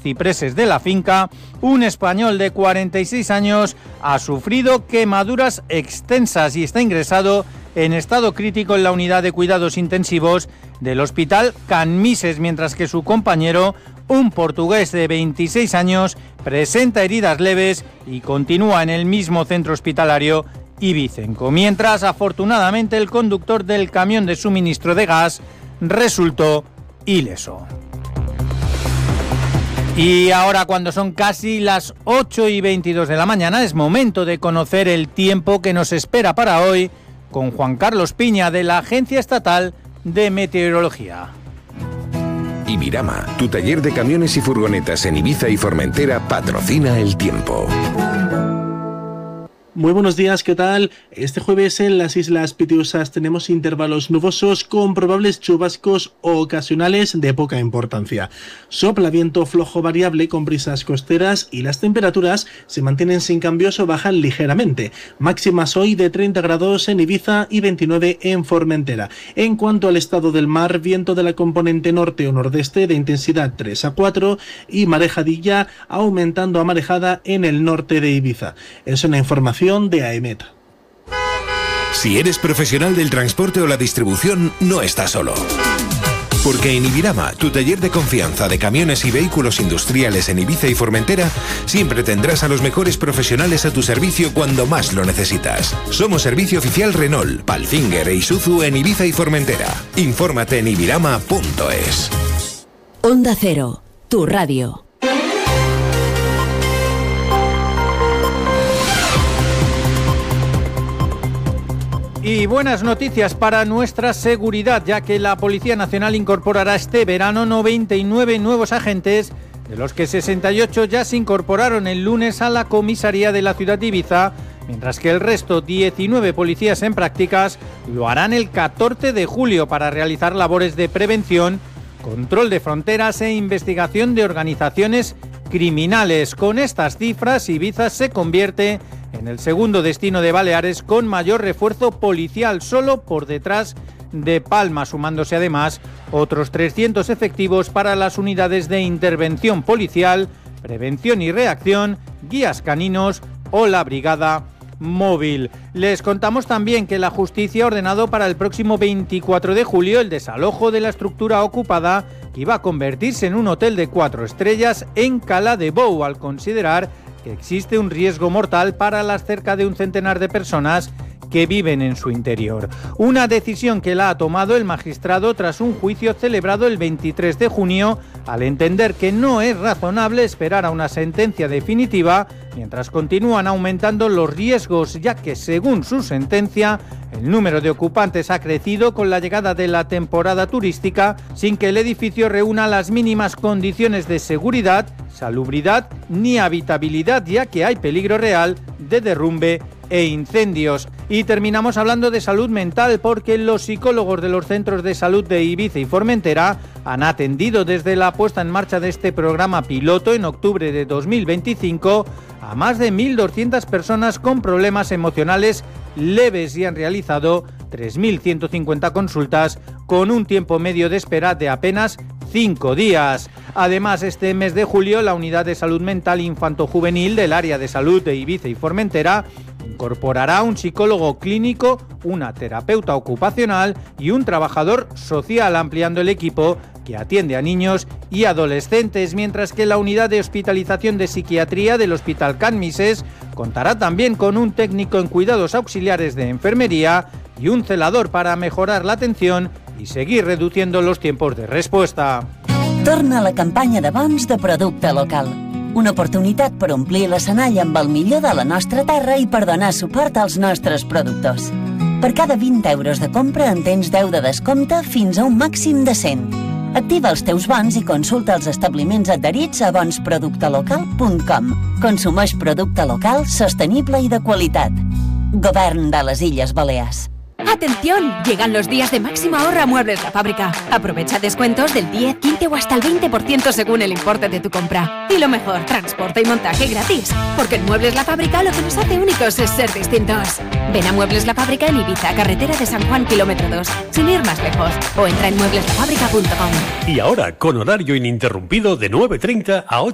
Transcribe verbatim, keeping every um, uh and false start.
cipreses de la finca, un español de cuarenta y seis años ha sufrido quemaduras extensas y está ingresado en estado crítico en la unidad de cuidados intensivos del Hospital Can Mises, mientras que su compañero, un portugués de veintiséis años, presenta heridas leves y continúa en el mismo centro hospitalario Ibicenco. Mientras, afortunadamente, el conductor del camión de suministro de gas resultó ileso. Y ahora, cuando son casi las ocho y veintidós de la mañana, es momento de conocer el tiempo que nos espera para hoy con Juan Carlos Piña, de la Agencia Estatal de Meteorología. Ibirama, tu taller de camiones y furgonetas en Ibiza y Formentera, patrocina el tiempo. Muy buenos días, ¿qué tal? Este jueves en las Islas Pitiusas tenemos intervalos nubosos con probables chubascos ocasionales de poca importancia. Sopla viento flojo variable con brisas costeras y las temperaturas se mantienen sin cambios o bajan ligeramente. Máximas hoy de treinta grados en Ibiza y veintinueve en Formentera. En cuanto al estado del mar, viento de la componente norte o nordeste de intensidad tres a cuatro y marejadilla aumentando a marejada en el norte de Ibiza. Es una información de AEMET. Si eres profesional del transporte o la distribución, no estás solo. Porque en Ibirama, tu taller de confianza de camiones y vehículos industriales en Ibiza y Formentera, siempre tendrás a los mejores profesionales a tu servicio cuando más lo necesitas. Somos servicio oficial Renault, Palfinger e Isuzu en Ibiza y Formentera. Infórmate en ibirama punto es. Onda Cero, tu radio. Y buenas noticias para nuestra seguridad, ya que la Policía Nacional incorporará este verano noventa y nueve nuevos agentes, de los que sesenta y ocho ya se incorporaron el lunes a la comisaría de la ciudad de Ibiza, mientras que el resto, diecinueve policías en prácticas, lo harán el catorce de julio para realizar labores de prevención, control de fronteras e investigación de organizaciones criminales. Con estas cifras, Ibiza se convierte en el segundo destino de Baleares con mayor refuerzo policial, solo por detrás de Palma, sumándose además otros trescientos efectivos para las unidades de intervención policial, prevención y reacción, guías caninos o la brigada móvil. Les contamos también que la justicia ha ordenado para el próximo veinticuatro de julio el desalojo de la estructura ocupada que iba a convertirse en un hotel de cuatro estrellas en Cala de Bou, al considerar que existe un riesgo mortal para las cerca de un centenar de personas que viven en su interior. Una decisión que la ha tomado el magistrado tras un juicio celebrado el veintitrés de junio, al entender que no es razonable esperar a una sentencia definitiva mientras continúan aumentando los riesgos, ya que según su sentencia el número de ocupantes ha crecido con la llegada de la temporada turística sin que el edificio reúna las mínimas condiciones de seguridad, salubridad ni habitabilidad, ya que hay peligro real de derrumbe e incendios. Y terminamos hablando de salud mental, porque los psicólogos de los centros de salud de Ibiza y Formentera han atendido desde la puesta en marcha de este programa piloto en octubre de dos mil veinticinco a más de mil doscientas personas con problemas emocionales leves y han realizado tres mil ciento cincuenta consultas con un tiempo medio de espera de apenas cinco días. Además, este mes de julio, la Unidad de Salud Mental Infanto-Juvenil del Área de Salud de Ibiza y Formentera incorporará un psicólogo clínico, una terapeuta ocupacional y un trabajador social, ampliando el equipo que atiende a niños y adolescentes, mientras que la unidad de hospitalización de psiquiatría del Hospital Can Mises contará también con un técnico en cuidados auxiliares de enfermería y un celador para mejorar la atención y seguir reduciendo los tiempos de respuesta. Torna la campanya de bons de producte local. Una oportunitat per omplir l'escenari amb el millor de la nostra terra i per donar suport als nostres productors. Per cada vint euros de compra en tens deu de descompte fins a un màxim de cent. Activa els teus bons i consulta els establiments adherits a bons producte local punt com. Consumeix producte local, sostenible i de qualitat. Govern de les Illes Balears. ¡Atención! Llegan los días de máximo ahorro a Muebles La Fábrica. Aprovecha descuentos del diez, quince o hasta el veinte por ciento según el importe de tu compra. Y lo mejor, transporte y montaje gratis. Porque en Muebles La Fábrica lo que nos hace únicos es ser distintos. Ven a Muebles La Fábrica en Ibiza, carretera de San Juan, kilómetro dos, sin ir más lejos. O entra en muebles la fábrica punto com. Y ahora, con horario ininterrumpido de nueve treinta a ocho.